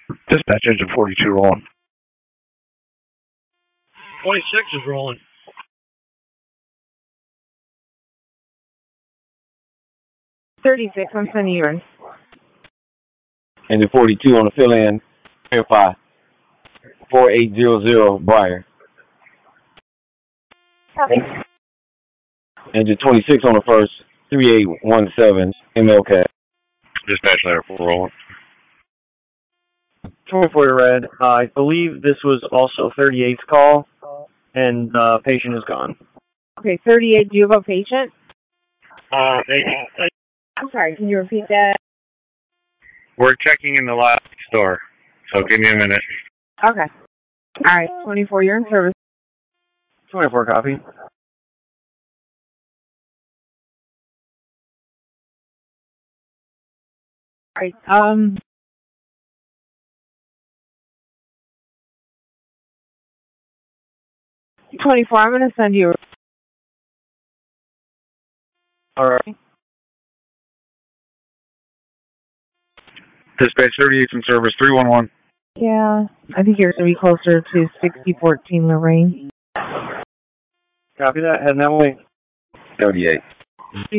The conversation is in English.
Dispatch engine 42 rolling. 26 is rolling. I'm sending yours. Engine 42 on the fill-in. Verify. 4800 Briar. Copy. Engine 26 on the first. 3817 MLK. Dispatch letter 4 rolling. 24 red. I believe this was also 38's call, and patient is gone. Okay, 38, do you have a patient? Patient. I'm sorry, can you repeat that? We're checking in the last store, so give me a minute. Okay. All right, 24, you're in service. 24 copy. All right, 24, I'm going to send you. All right. Dispatch 38's in service 311. Yeah, I think you're going to be closer to 6014 Lorraine. Copy that. Heading that way. 38.